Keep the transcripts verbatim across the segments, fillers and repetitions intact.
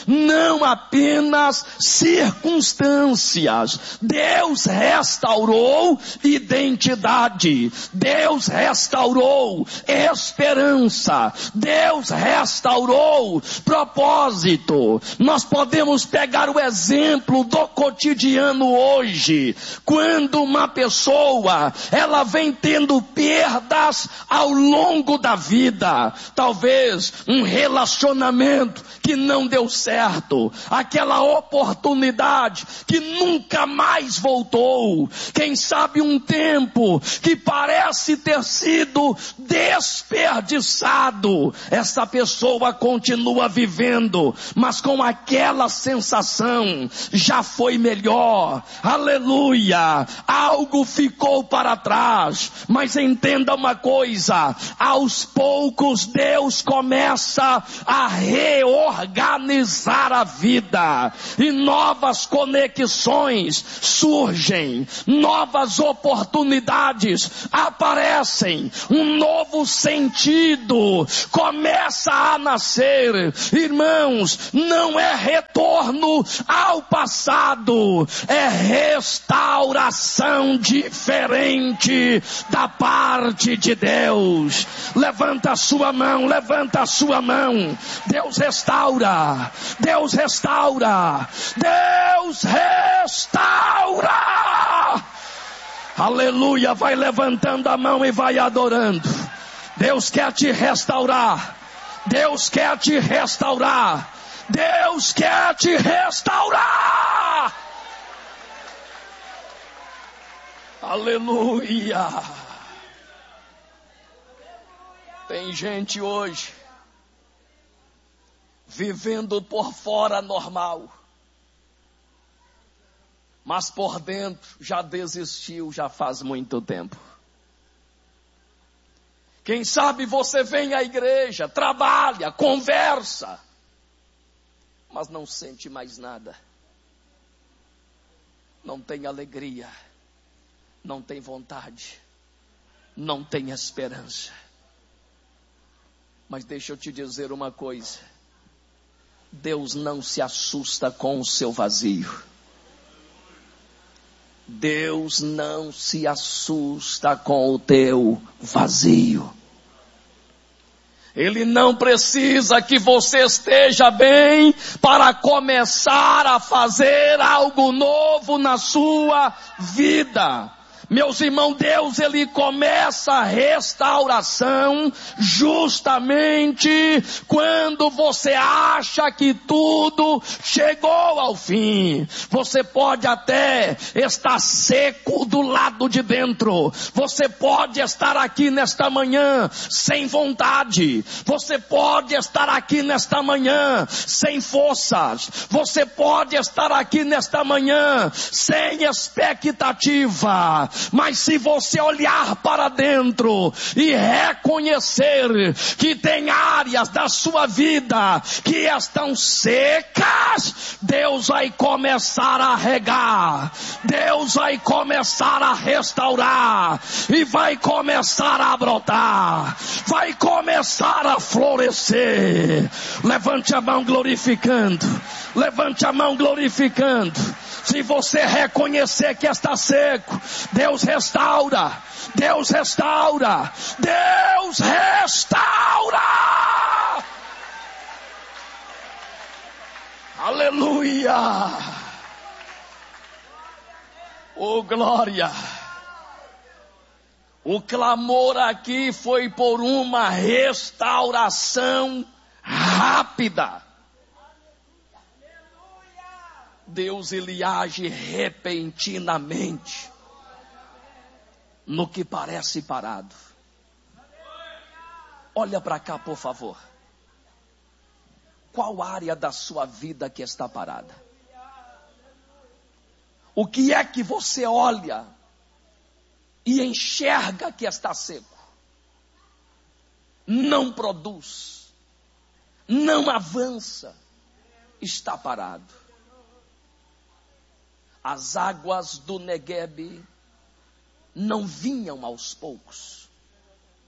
não apenas circunstâncias. Deus restaurou identidade, Deus restaurou esperança, Deus restaurou propósito. Nós podemos pegar o exemplo do cotidiano hoje, quando uma pessoa, ela vem tendo perdas ao longo da vida, talvez um relacionamento que não deu certo, aquela oportunidade que nunca mais voltou, quem sabe um tempo que parece ter sido desperdiçado, essa pessoa continua vivendo, mas com aquela sensação, já foi melhor, aleluia, algo ficou para trás. Mas entenda uma coisa, aos poucos Deus começa a reorganizar a vida, e novas conexões surgem, novas oportunidades aparecem, um novo sentido começa a nascer. Irmãos, não é retorno ao passado, é restauração diferente da parte de Deus. Levanta a sua mão, levanta a sua mão. Deus restaura, Deus restaura, Deus restaura. Aleluia, vai levantando a mão e vai adorando. Deus quer te restaurar, Deus quer te restaurar, Deus quer te restaurar. Aleluia. Tem gente hoje vivendo por fora normal, mas por dentro já desistiu, já faz muito tempo. Quem sabe você vem à igreja, trabalha, conversa, mas não sente mais nada. Não tem alegria, não tem vontade, não tem esperança. Mas deixa eu te dizer uma coisa, Deus não se assusta com o seu vazio. Deus não se assusta com o teu vazio. Ele não precisa que você esteja bem para começar a fazer algo novo na sua vida. Meus irmãos, Deus, Ele começa a restauração justamente quando você acha que tudo chegou ao fim. Você pode até estar seco do lado de dentro. Você pode estar aqui nesta manhã sem vontade. Você pode estar aqui nesta manhã sem forças. Você pode estar aqui nesta manhã sem expectativa. Mas se você olhar para dentro e reconhecer que tem áreas da sua vida que estão secas, Deus vai começar a regar, Deus vai começar a restaurar, e vai começar a brotar, vai começar a florescer. Levante a mão glorificando, levante a mão glorificando. Se você reconhecer que está seco, Deus restaura, Deus restaura, Deus restaura. Aleluia. Oh, glória. O clamor aqui foi por uma restauração rápida. Deus, Ele age repentinamente no que parece parado. Olha para cá, por favor. Qual área da sua vida que está parada? O que é que você olha e enxerga que está seco? Não produz, não avança, está parado. As águas do Neguebe não vinham aos poucos,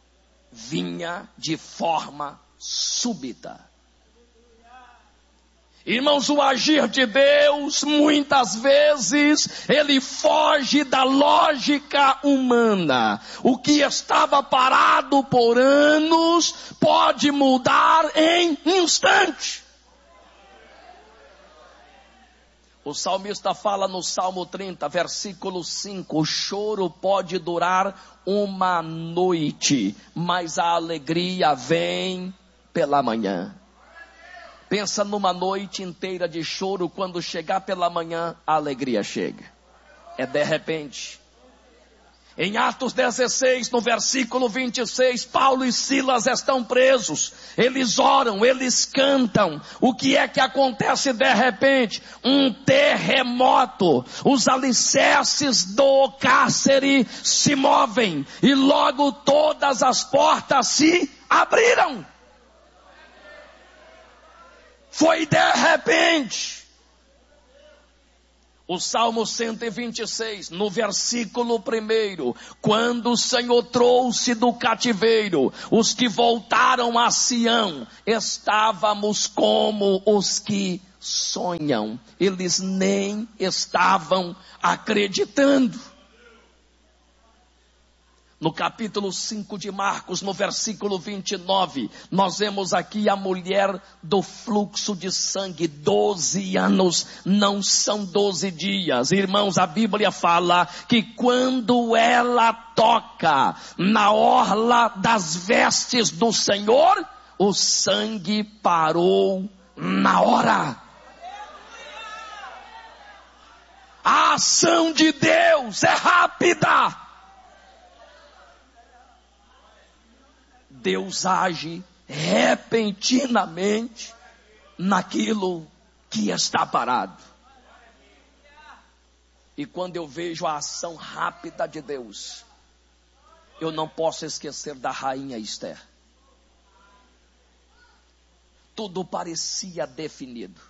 vinha de forma súbita. Irmãos, o agir de Deus, muitas vezes, ele foge da lógica humana. O que estava parado por anos, pode mudar em instante. O salmista fala no Salmo trinta, versículo cinco, o choro pode durar uma noite, mas a alegria vem pela manhã. Pensa numa noite inteira de choro, quando chegar pela manhã, a alegria chega. É de repente. Em Atos dezesseis, no versículo vinte e seis, Paulo e Silas estão presos. Eles oram, eles cantam. O que é que acontece de repente? Um terremoto. Os alicerces do cárcere se movem. E logo todas as portas se abriram. Foi de repente. O Salmo cento e vinte e seis, no versículo primeiro, quando o Senhor trouxe do cativeiro os que voltaram a Sião, estávamos como os que sonham. Eles nem estavam acreditando. No capítulo cinco de Marcos, no versículo vinte e nove, nós vemos aqui a mulher do fluxo de sangue. Doze anos não são doze dias. Irmãos, a Bíblia fala que quando ela toca na orla das vestes do Senhor, o sangue parou na hora. A ação de Deus é rápida. Deus age repentinamente naquilo que está parado. E quando eu vejo a ação rápida de Deus, eu não posso esquecer da rainha Esther. Tudo parecia definido.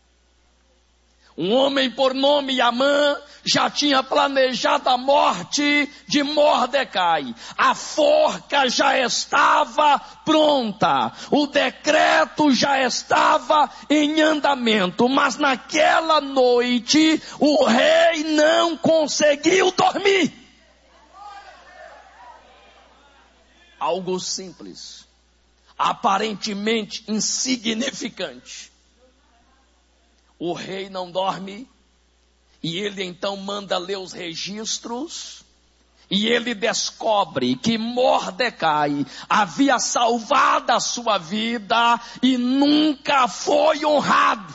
Um homem por nome Amã já tinha planejado a morte de Mordecai. A forca já estava pronta. O decreto já estava em andamento. Mas naquela noite o rei não conseguiu dormir. Algo simples, aparentemente insignificante. O rei não dorme, e ele então manda ler os registros, e ele descobre que Mordecai havia salvado a sua vida e nunca foi honrado.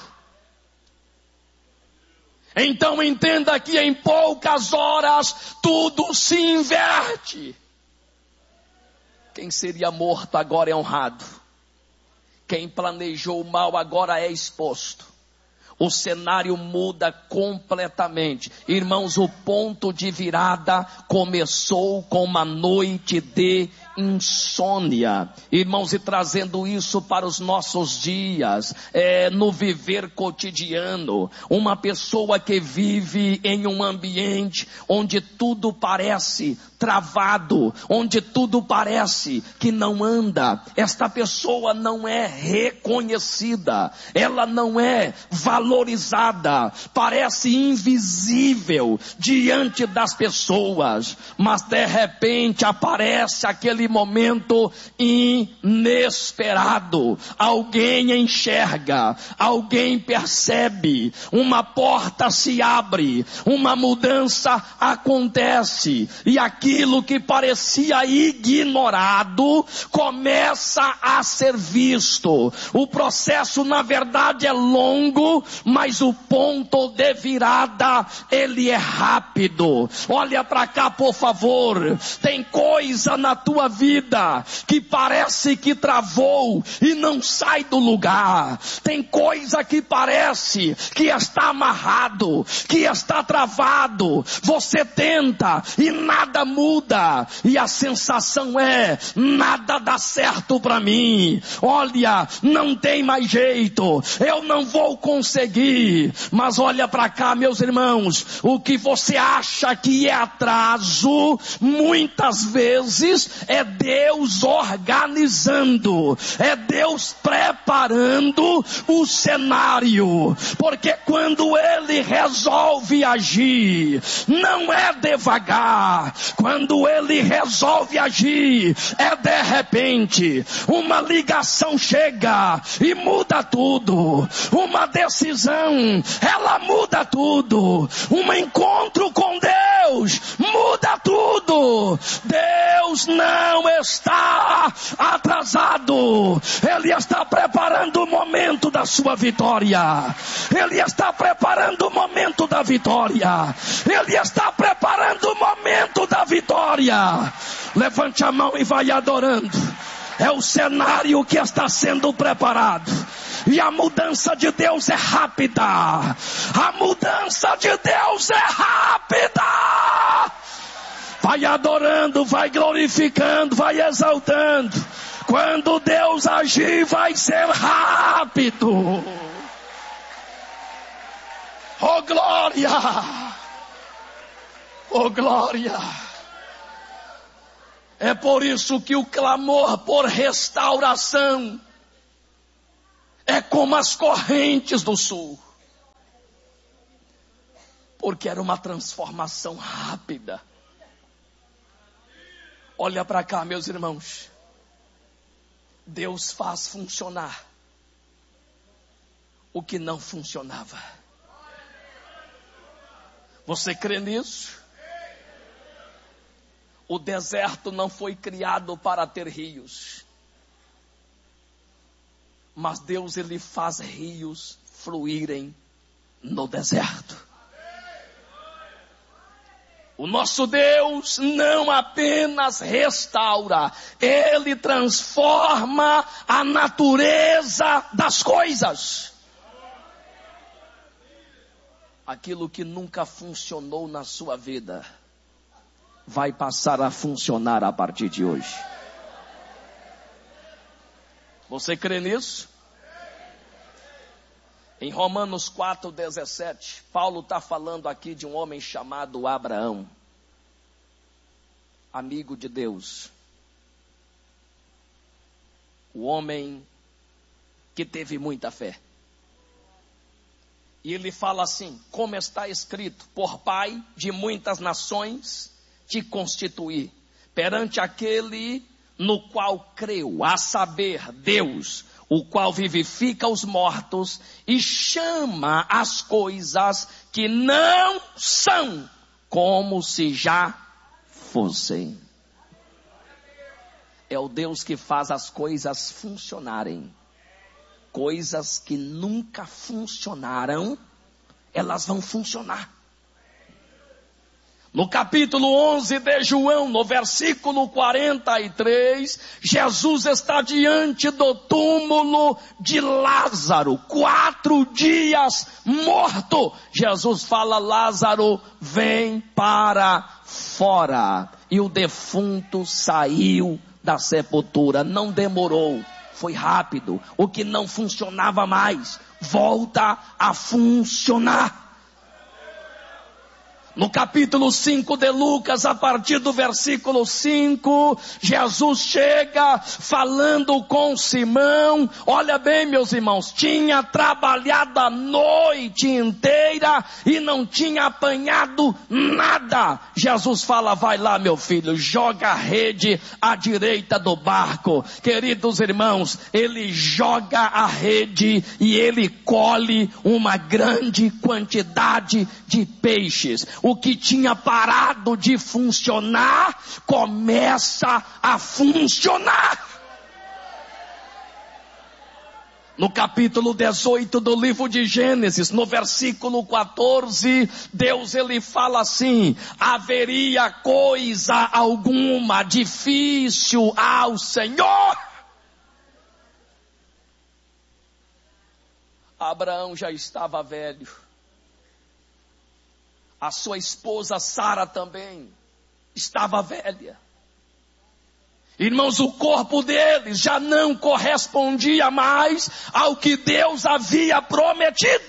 Então entenda que em poucas horas tudo se inverte. Quem seria morto agora é honrado. Quem planejou o mal agora é exposto. O cenário muda completamente. Irmãos, o ponto de virada começou com uma noite de insônia. Irmãos, e trazendo isso para os nossos dias, é, no viver cotidiano, uma pessoa que vive em um ambiente onde tudo parece travado, onde tudo parece que não anda, esta pessoa não é reconhecida, ela não é valorizada, parece invisível diante das pessoas, mas de repente aparece aquele momento inesperado. Alguém enxerga, alguém percebe, uma porta se abre, uma mudança acontece, e aquilo que parecia ignorado começa a ser visto. O processo, na verdade, é longo, mas o ponto de virada, ele é rápido. Olha para cá, por favor. Tem coisa na tua vida que parece que travou e não sai do lugar. Tem coisa que parece que está amarrado, que está travado. Você tenta e nada muda e a sensação é: nada dá certo para mim. Olha, não tem mais jeito, eu não vou conseguir. Mas olha para cá, meus irmãos, o que você acha que é atraso, muitas vezes é Deus organizando, é Deus preparando o cenário, porque quando Ele resolve agir, não é devagar. Quando Ele resolve agir, é de repente. Uma ligação chega e muda tudo. Uma decisão, ela muda tudo. Um encontro com Deus muda tudo. Deus não está atrasado. Ele está preparando o momento da sua vitória. Ele está preparando o momento da vitória. Ele está preparando o momento da vitória. Levante a mão e vai adorando. É o cenário que está sendo preparado. E a mudança de Deus é rápida. A mudança de Deus é rápida. Vai adorando, vai glorificando, vai exaltando. Quando Deus agir, vai ser rápido. Oh glória! Oh glória! É por isso que o clamor por restauração é como as correntes do sul. Porque era uma transformação rápida. Olha para cá, meus irmãos. Deus faz funcionar o que não funcionava. Você crê nisso? O deserto não foi criado para ter rios. Mas Deus, Ele faz rios fluírem no deserto. O nosso Deus não apenas restaura, Ele transforma a natureza das coisas. Aquilo que nunca funcionou na sua vida vai passar a funcionar a partir de hoje. Você crê nisso? Em Romanos quatro, dezessete, Paulo está falando aqui de um homem chamado Abraão, amigo de Deus. O homem que teve muita fé. E ele fala assim: como está escrito, por pai de muitas nações te constituí, perante aquele no qual creu, a saber, Deus, o qual vivifica os mortos e chama as coisas que não são como se já fossem. É o Deus que faz as coisas funcionarem. Coisas que nunca funcionaram, elas vão funcionar. No capítulo onze de João, no versículo quarenta e três, Jesus está diante do túmulo de Lázaro, quatro dias morto. Jesus fala: Lázaro, vem para fora. E o defunto saiu da sepultura. Não demorou, foi rápido. O que não funcionava mais, volta a funcionar. No capítulo cinco de Lucas, a partir do versículo cinco, Jesus chega falando com Simão. Olha bem, meus irmãos, tinha trabalhado a noite inteira e não tinha apanhado nada. Jesus fala: vai lá, meu filho, joga a rede à direita do barco. Queridos irmãos, ele joga a rede e ele colhe uma grande quantidade de peixes. O que tinha parado de funcionar, começa a funcionar. No capítulo dezoito do livro de Gênesis, no versículo quatorze, Deus ele fala assim: haveria coisa alguma difícil ao Senhor? Abraão já estava velho. A sua esposa Sara também. estava velha. Irmãos, o corpo deles já não correspondia mais ao que Deus havia prometido.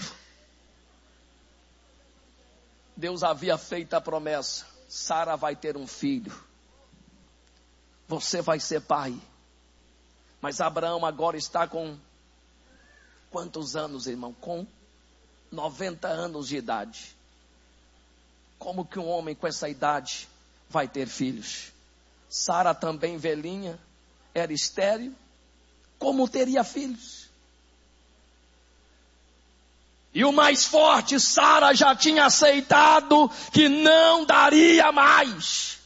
Deus havia feito a promessa: Sara vai ter um filho, você vai ser pai. Mas Abraão agora está com quantos anos, irmão? Com noventa anos de idade. Como que um homem com essa idade vai ter filhos? Sara também velhinha, era estéril, como teria filhos? E o mais forte, Sara já tinha aceitado que não daria mais.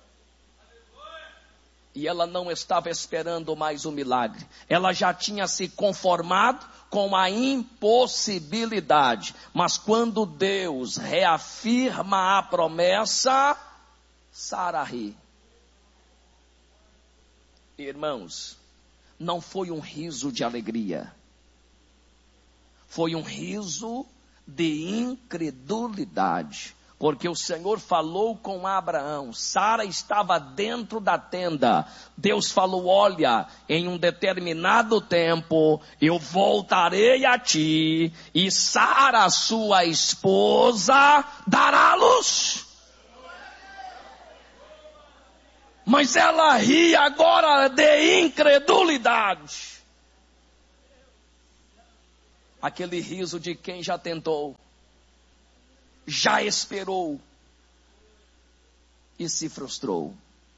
E ela não estava esperando mais o milagre. Ela já tinha se conformado com a impossibilidade. Mas quando Deus reafirma a promessa, Sara ri. Irmãos, não foi um riso de alegria. Foi um riso de incredulidade. Porque o Senhor falou com Abraão, Sara estava dentro da tenda. Deus falou: olha, em um determinado tempo eu voltarei a ti e Sara, sua esposa, dará luz. Mas ela ri agora de incredulidade. Aquele riso de quem já tentou, já esperou e se frustrou.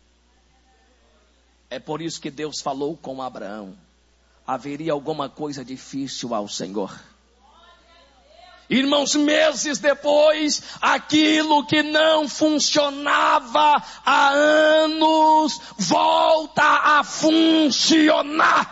É por isso que Deus falou com Abraão: haveria alguma coisa difícil ao Senhor. Irmãos, meses depois, aquilo que não funcionava há anos, volta a funcionar.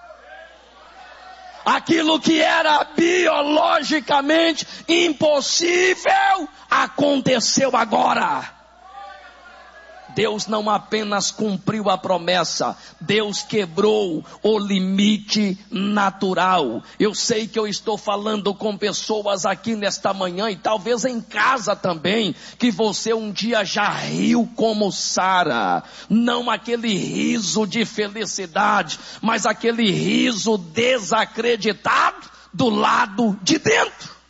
Aquilo que era biologicamente impossível, aconteceu agora. Deus não apenas cumpriu a promessa, Deus quebrou o limite natural. Eu sei que eu estou falando com pessoas aqui nesta manhã e talvez em casa também, que você um dia já riu como Sara. Não aquele riso de felicidade, mas aquele riso desacreditado do lado de dentro.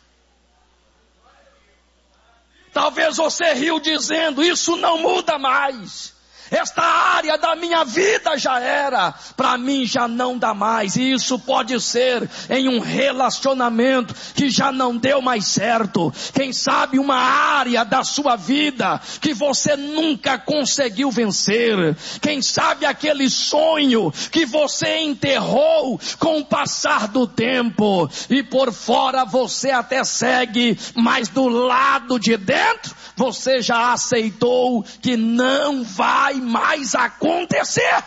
Talvez você riu dizendo: isso não muda mais. Esta área da minha vida já era, para mim já não dá mais. E isso pode ser em um relacionamento que já não deu mais certo. Quem sabe uma área da sua vida que você nunca conseguiu vencer. Quem sabe aquele sonho que você enterrou com o passar do tempo. E por fora você até segue, mas do lado de dentro você já aceitou que não vai mais acontecer.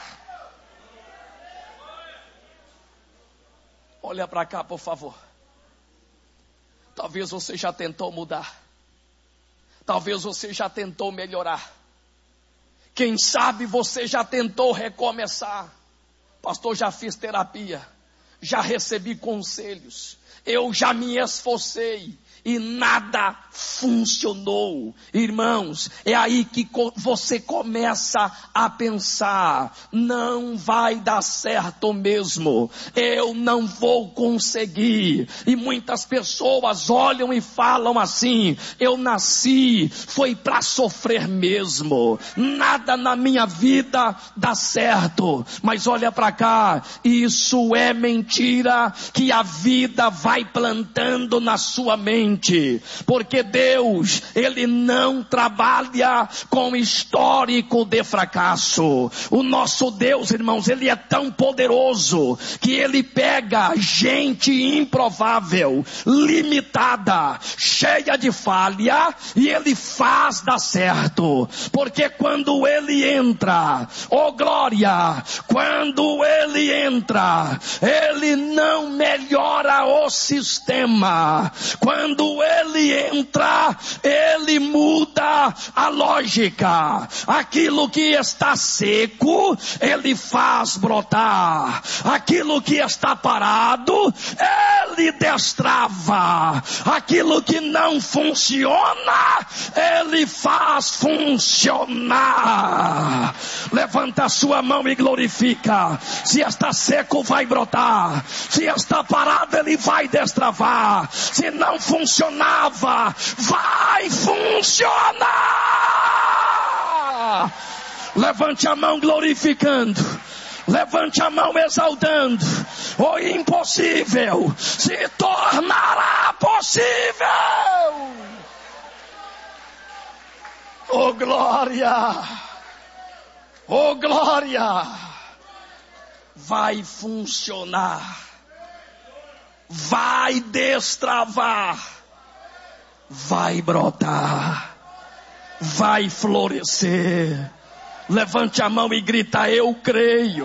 Olha para cá, por favor. Talvez você já tentou mudar. Talvez você já tentou melhorar. Quem sabe você já tentou recomeçar. Pastor, já fiz terapia. Já recebi conselhos. Eu já me esforcei. E nada funcionou. Irmãos, é aí que você começa a pensar: não vai dar certo mesmo, eu não vou conseguir. E muitas pessoas olham e falam assim: eu nasci, foi para sofrer mesmo, nada na minha vida dá certo. Mas olha para cá, isso é mentira que a vida vai plantando na sua mente. Porque Deus, Ele não trabalha com histórico de fracasso. O nosso Deus, irmãos, Ele é tão poderoso que Ele pega gente improvável, limitada, cheia de falha, e Ele faz dar certo. Porque quando Ele entra, oh glória, quando Ele entra, Ele não melhora o sistema. Quando Quando Ele entra, Ele muda a lógica. Aquilo que está seco, Ele faz brotar. Aquilo que está parado, Ele destrava. Aquilo que não funciona, Ele faz funcionar. Levanta a sua mão e glorifica. Se está seco, vai brotar. Se está parado, Ele vai destravar. Se não funcionava, vai funcionar. Levante a mão glorificando. Levante a mão exaltando. O impossível se tornará possível. Oh glória. Oh glória. Vai funcionar. Vai destravar. Vai brotar. Vai florescer. Levante a mão e grita: eu creio.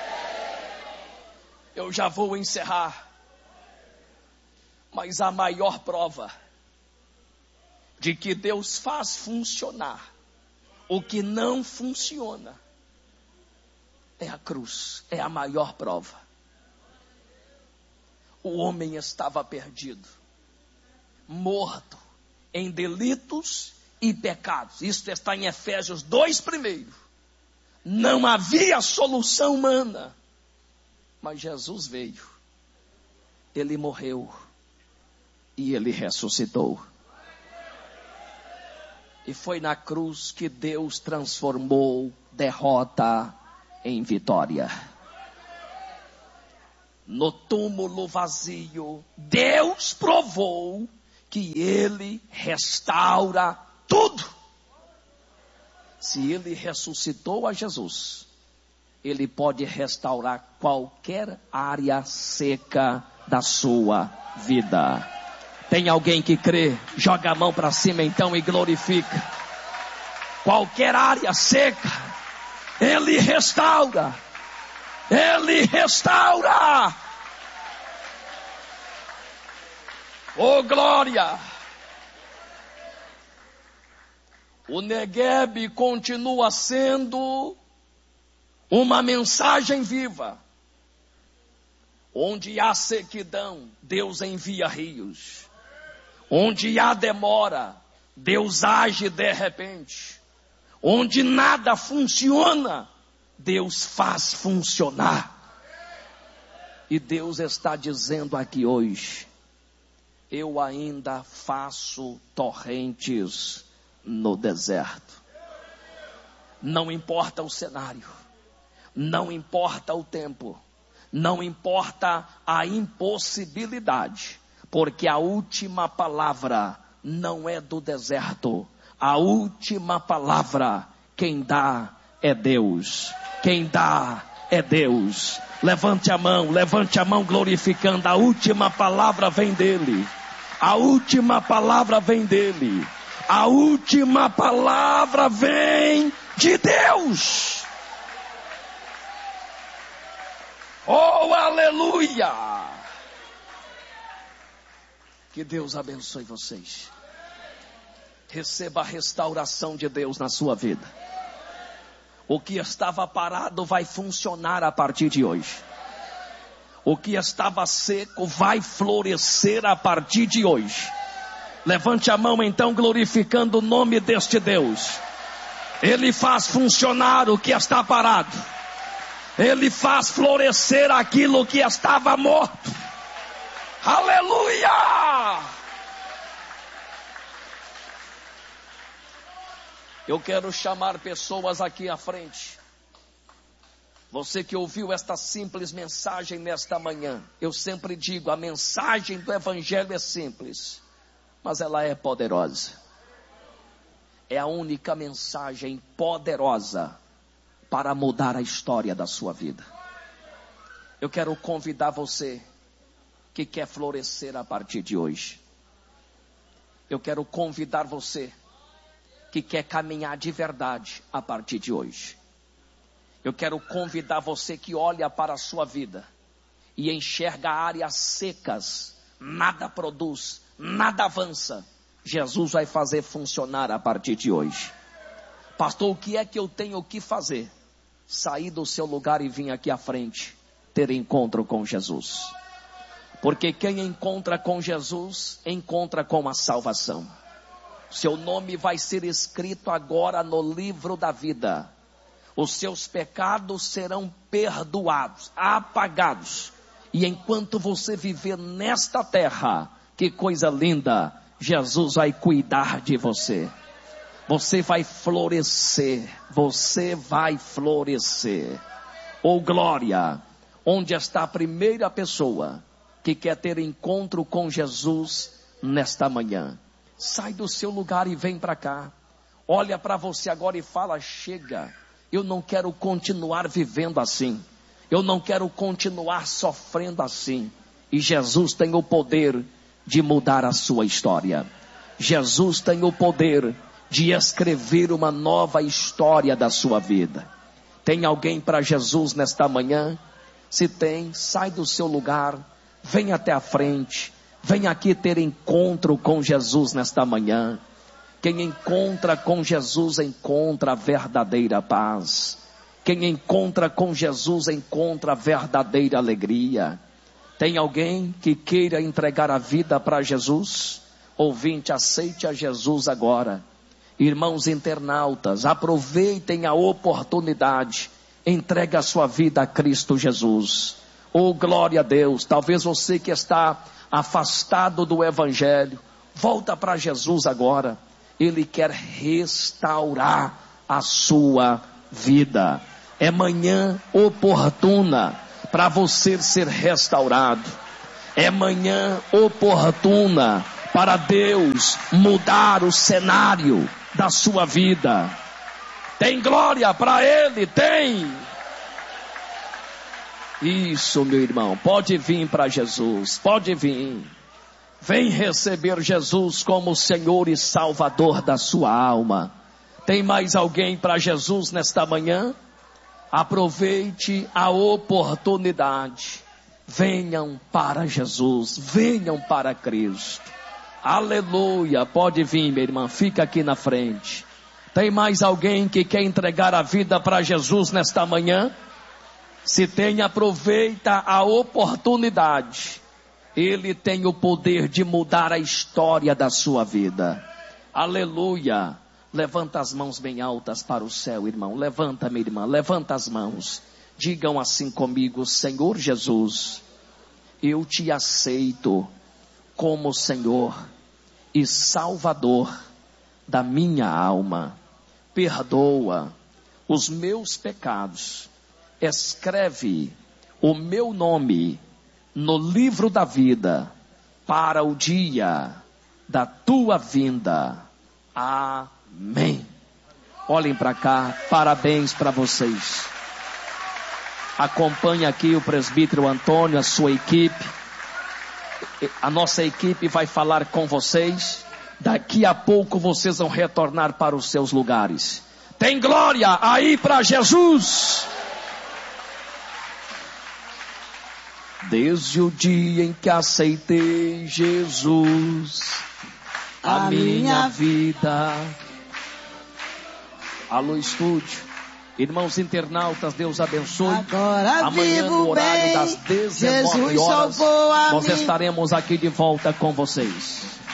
Eu já vou encerrar. Mas a maior prova de que Deus faz funcionar o que não funciona é a cruz. É a maior prova. O homem estava perdido, morto em delitos e pecados. Isso está em Efésios dois primeiro. Não havia solução humana. Mas Jesus veio. Ele morreu. E Ele ressuscitou. E foi na cruz que Deus transformou derrota em vitória. No túmulo vazio, Deus provou que Ele restaura tudo. Se Ele ressuscitou a Jesus, Ele pode restaurar qualquer área seca da sua vida. Tem alguém que crê? Joga a mão para cima então e glorifica. Qualquer área seca, Ele restaura. Ele restaura. Oh glória. O Negueb continua sendo uma mensagem viva. Onde há sequidão, Deus envia rios. Onde há demora, Deus age de repente. Onde nada funciona, Deus faz funcionar. E Deus está dizendo aqui hoje: eu ainda faço torrentes no deserto. Não importa o cenário, não importa o tempo, não importa a impossibilidade, porque a última palavra não é do deserto. A última palavra, quem dá é Deus. Quem dá é Deus. Levante a mão, levante a mão glorificando. A última palavra vem dele. A última palavra vem dele. A última palavra vem de Deus. Oh, aleluia! Que Deus abençoe vocês. Receba a restauração de Deus na sua vida. O que estava parado vai funcionar a partir de hoje. O que estava seco vai florescer a partir de hoje. Levante a mão então glorificando o nome deste Deus. Ele faz funcionar o que está parado. Ele faz florescer aquilo que estava morto. Aleluia! Eu quero chamar pessoas aqui à frente. Você que ouviu esta simples mensagem nesta manhã. Eu sempre digo, a mensagem do Evangelho é simples, mas ela é poderosa. É a única mensagem poderosa para mudar a história da sua vida. Eu quero convidar você que quer florescer a partir de hoje. Eu quero convidar você que quer caminhar de verdade a partir de hoje. Eu quero convidar você que olha para a sua vida e enxerga áreas secas, nada produz, nada avança. Jesus vai fazer funcionar a partir de hoje. Pastor, o que é que eu tenho que fazer? Sair do seu lugar e vir aqui à frente, ter encontro com Jesus. Porque quem encontra com Jesus, encontra com a salvação. Seu nome vai ser escrito agora no livro da vida. Os seus pecados serão perdoados, apagados. E enquanto você viver nesta terra, que coisa linda, Jesus vai cuidar de você. Você vai florescer, você vai florescer. Oh glória, onde está a primeira pessoa que quer ter encontro com Jesus nesta manhã? Sai do seu lugar e vem para cá. Olha para você agora e fala: chega, eu não quero continuar vivendo assim. Eu não quero continuar sofrendo assim. E Jesus tem o poder de mudar a sua história. Jesus tem o poder de escrever uma nova história da sua vida. Tem alguém para Jesus nesta manhã? Se tem, sai do seu lugar, vem até a frente. Vem aqui ter encontro com Jesus nesta manhã. Quem encontra com Jesus encontra a verdadeira paz. Quem encontra com Jesus encontra a verdadeira alegria. Tem alguém que queira entregar a vida para Jesus? Ouvinte, aceite a Jesus agora. Irmãos internautas, aproveitem a oportunidade. Entregue a sua vida a Cristo Jesus. Oh, glória a Deus. Talvez você que está afastado do Evangelho, volta para Jesus agora. Ele quer restaurar a sua vida. É manhã oportuna para você ser restaurado. É manhã oportuna para Deus mudar o cenário da sua vida. Tem glória para Ele, tem. Isso, meu irmão, pode vir para Jesus, pode vir. Vem receber Jesus como Senhor e Salvador da sua alma. Tem mais alguém para Jesus nesta manhã? Aproveite a oportunidade. Venham para Jesus, venham para Cristo. Aleluia, pode vir, minha irmã, fica aqui na frente. Tem mais alguém que quer entregar a vida para Jesus nesta manhã? Se tem, aproveita a oportunidade. Ele tem o poder de mudar a história da sua vida. Aleluia. Levanta as mãos bem altas para o céu, irmão. Levanta, minha irmã, levanta as mãos. Digam assim comigo: Senhor Jesus, eu te aceito como Senhor e Salvador da minha alma. Perdoa os meus pecados. Escreve o meu nome no livro da vida para o dia da tua vinda. Amém. Olhem para cá, parabéns para vocês. Acompanhe aqui o presbítero Antônio, a sua equipe. A nossa equipe vai falar com vocês. Daqui a pouco vocês vão retornar para os seus lugares. Tem glória aí para Jesus. Desde o dia em que aceitei Jesus, a, a minha vida. Alô, estúdio. Irmãos internautas, Deus abençoe. Agora amanhã no horário bem, das dezenove horas, nós mim. estaremos aqui de volta com vocês.